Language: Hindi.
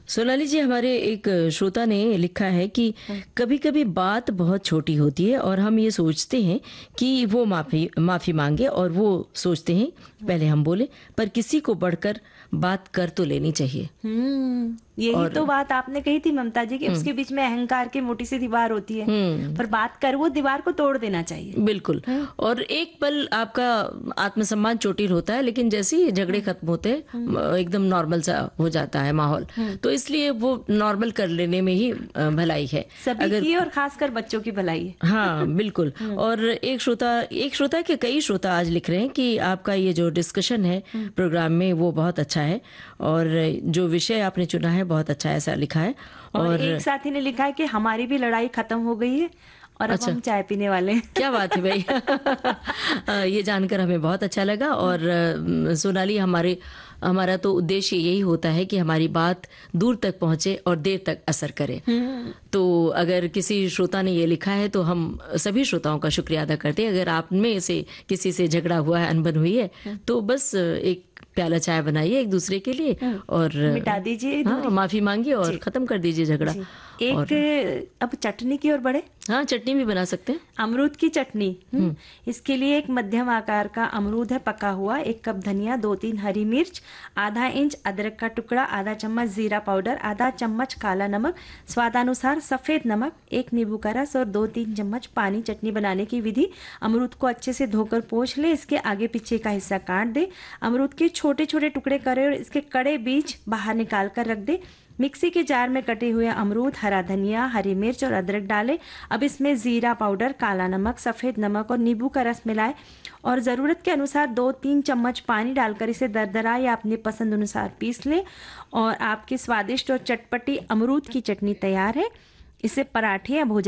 सोनाली जी, हमारे एक श्रोता ने लिखा है कि कभी-कभी बात बहुत छोटी होती है और हम ये सोचते हैं कि वो माफ़ी माफ़ी माँगे और वो सोचते हैं पहले हम बोलें, पर किसी को बढ़कर बात कर तो लेनी चाहिए। यही और तो बात आपने कही थी ममता जी कि उसके बीच में अहंकार की मोटी सी दीवार होती है, पर बात कर वो दीवार को तोड़ देना चाहिए। बिल्कुल। और एक पल आपका आत्मसम्मान चोटिल होता है, लेकिन जैसे ही झगड़े खत्म होते हैं एकदम नॉर्मल सा हो जाता है माहौल। तो इसलिए वो नॉर्मल कर लेने में ही भलाई है। सभी अगर की और खासकर बच्चों की भलाई है। हाँ बिल्कुल। और एक श्रोता के कई श्रोता आज लिख रहे हैं कि आपका ये जो डिस्कशन है प्रोग्राम में वो बहुत अच्छा है, और जो विषय आपने चुना है बहुत अच्छा है, ऐसा लिखा है। और एक साथी ने लिखा है कि हमारी भी लड़ाई खत्म हो गई है और अब हम चाय पीने वाले हैं। क्या बात है भाई। ये जानकर हमें बहुत अच्छा लगा। और सोनाली, हमारा तो उद्देश्य यही होता है कि हमारी बात दूर तक पहुंचे और देर तक असर करे। तो अगर किसी श्रोता ने ये लिखा है तो हम सभी श्रोताओं का शुक्रिया अदा करते हैं। अगर आप में से किसी से झगड़ा हुआ है, अनबन हुई है, तो बस एक प्याला चाय बनाइए एक दूसरे के लिए और मिटा दीजिए हाँ, माफी मांगिए और खत्म कर दीजिए झगड़ा। एक अब चटनी की ओर बढ़े। हाँ, चटनी भी बना सकते हैं। अमरूद की चटनी। इसके लिए एक मध्यम आकार का अमरूद है पका हुआ, 1 कप धनिया, 2-3 हरी मिर्च, आधा इंच अदरक का टुकड़ा, आधा चम्मच जीरा पाउडर, आधा चम्मच काला नमक, स्वादानुसार सफेद नमक, 1 नींबू का रस और 2-3 चम्मच पानी। चटनी बनाने की विधि: अमरूद को अच्छे से धोकर पोंछ ले, इसके आगे पीछे का हिस्सा काट दे, अमरूद के छोटे छोटे टुकड़े करे और इसके कड़े बीज बाहर निकाल कर रख दे। मिक्सी के जार में कटे हुए अमरूद, हरा धनिया, हरी मिर्च और अदरक डालें। अब इसमें जीरा पाउडर, काला नमक, सफ़ेद नमक और नींबू का रस मिलाएं और ज़रूरत के अनुसार 2-3 चम्मच पानी डालकर इसे दरदरा या अपने पसंद अनुसार पीस लें और आपकी स्वादिष्ट और चटपटी अमरूद की चटनी तैयार है। इसे पराठे या भोजन